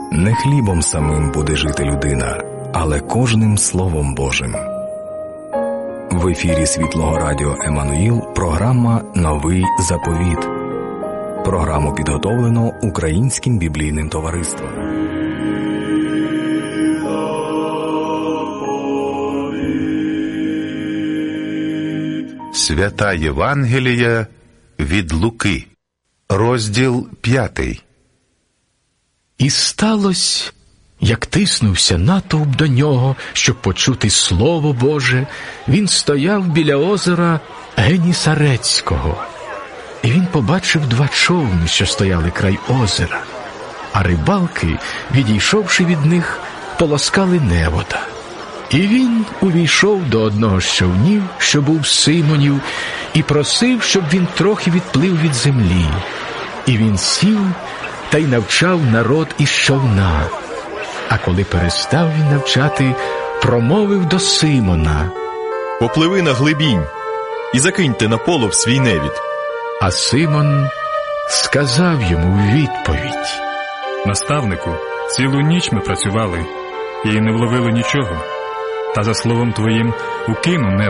Не хлібом самим буде жити людина, але кожним Словом Божим. В ефірі Світлого Радіо Еммануїл програма «Новий заповіт». Програму підготовлено Українським біблійним товариством. Свята Євангелія від Луки. Розділ 5. І сталося, як тиснувся натовп до нього, щоб почути Слово Боже, він стояв біля озера Генісарецького. І він побачив 2 човни, що стояли край озера, а рибалки, відійшовши від них, полоскали невода. І він увійшов до одного з човнів, що був Симонів, і просив, щоб він трохи відплив від землі. І він сів та й навчав народ із човна. А коли перестав він навчати, промовив до Симона: «Попливи на глибінь і закиньте на полов свій невід». А Симон сказав йому у відповідь: «Наставнику, цілу ніч ми працювали і не вловили нічого. Та за словом твоїм укину невод